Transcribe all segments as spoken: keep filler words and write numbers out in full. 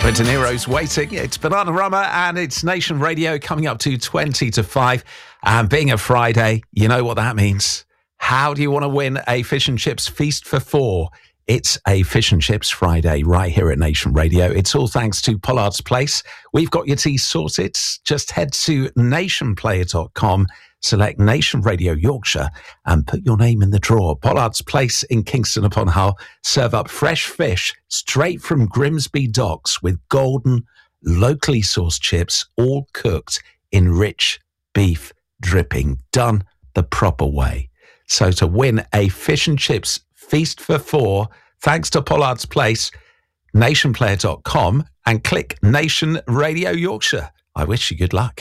Robert De Niro's Waiting. It's Bananarama and it's Nation Radio coming up to twenty to five. And being a Friday, you know what that means. How do you want to win a fish and chips feast for four? It's a Fish and Chips Friday right here at Nation Radio. It's all thanks to Pollard's Place. We've got your tea sorted. Just head to nation player dot com, select Nation Radio Yorkshire and put your name in the draw. Pollard's Place in Kingston upon Hull serve up fresh fish straight from Grimsby Docks with golden, locally sourced chips, all cooked in rich beef dripping, done the proper way. So to win a fish and chips feast for four, thanks to Pollard's Place, nation player dot com and click Nation Radio Yorkshire. I wish you good luck.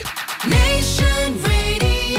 Nation Radio.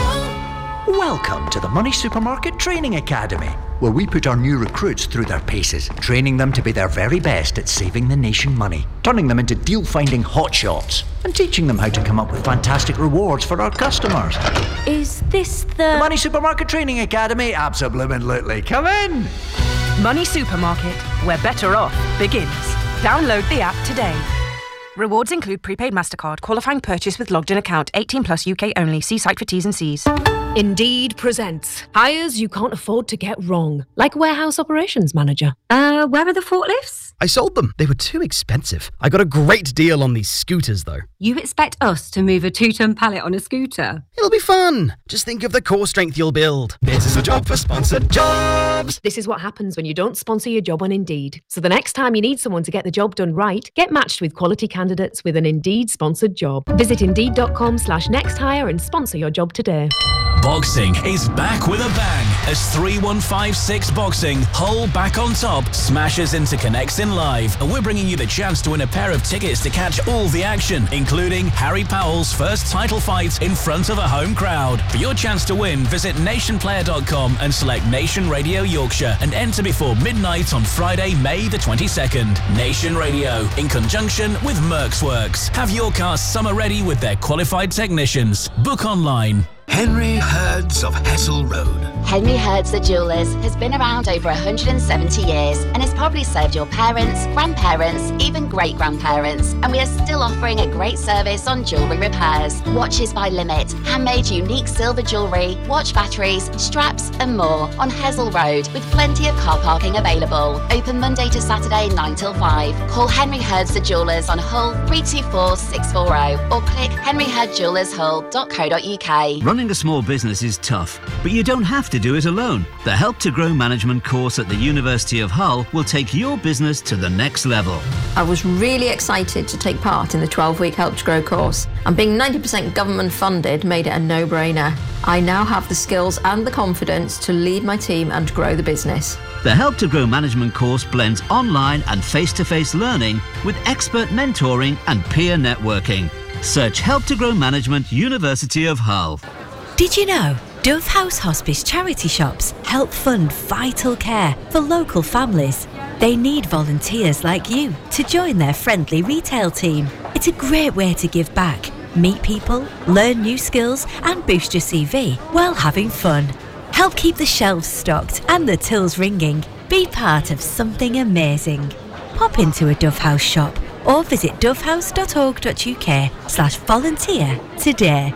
Welcome to the Money Supermarket Training Academy, where we put our new recruits through their paces, training them to be their very best at saving the nation money, turning them into deal-finding hotshots, and teaching them how to come up with fantastic rewards for our customers. Is this the... The Money Supermarket Training Academy? Absolutely. Come in! Money Supermarket, where better off begins. Download the app today. Rewards include prepaid MasterCard, qualifying purchase with logged in account, eighteen plus U K only. See site for T's and C's. Indeed presents hires you can't afford to get wrong, like warehouse operations manager. Uh, where are the forklifts? I sold them. They were too expensive. I got a great deal on these scooters, though. You expect us to move a two-ton pallet on a scooter? It'll be fun. Just think of the core strength you'll build. This is a job for sponsored jobs. This is what happens when you don't sponsor your job on Indeed. So the next time you need someone to get the job done right, get matched with quality candidates with an Indeed-sponsored job. Visit Indeed.com slash next hire and sponsor your job today. Boxing is back with a bang as three one five six Boxing, Hull back on top, smashes into Connexin Live. And we're bringing you the chance to win a pair of tickets to catch all the action, including Harry Powell's first title fight in front of a home crowd. For your chance to win, visit nation player dot com and select Nation Radio Yorkshire and enter before midnight on Friday, May the twenty-second. Nation Radio, in conjunction with Merck's Works. Have your car summer ready with their qualified technicians. Book online. Henry Hurd's of Hessel Road. Henry Hurd's The Jewellers has been around over one hundred seventy years and has probably served your parents, grandparents, even great-grandparents. And we are still offering a great service on jewellery repairs. Watches by limit, handmade unique silver jewellery, watch batteries, straps and more on Hessel Road with plenty of car parking available. Open Monday to Saturday nine till five. Call Henry Hurd's The Jewellers on Hull three two four six four zero or click henry hurd jewellers hull dot co dot uk. Running a small business is tough, but you don't have to do it alone. The Help to Grow Management course at the University of Hull will take your business to the next level. I was really excited to take part in the twelve-week Help to Grow course, and being ninety percent government funded made it a no-brainer. I now have the skills and the confidence to lead my team and grow the business. The Help to Grow Management course blends online and face-to-face learning with expert mentoring and peer networking. Search Help to Grow Management, University of Hull. Did you know Dove House Hospice charity shops help fund vital care for local families? They need volunteers like you to join their friendly retail team. It's a great way to give back, meet people, learn new skills and boost your C V while having fun. Help keep the shelves stocked and the tills ringing. Be part of something amazing. Pop into a Dove House shop or visit dovehouse dot org dot uk slash volunteer today.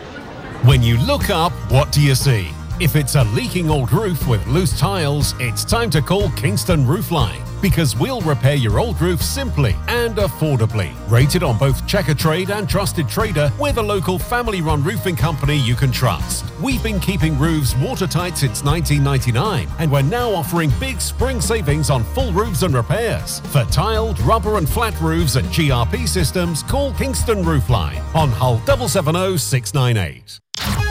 When you look up, what do you see? If it's a leaking old roof with loose tiles, it's time to call Kingston Roofline, because we'll repair your old roof simply and affordably. Rated on both Checkatrade and Trusted Trader, we're the local family-run roofing company you can trust. We've been keeping roofs watertight since nineteen ninety-nine, and we're now offering big spring savings on full roofs and repairs. For tiled, rubber and flat roofs and G R P systems, call Kingston Roofline on Hull seven seven zero six nine eight.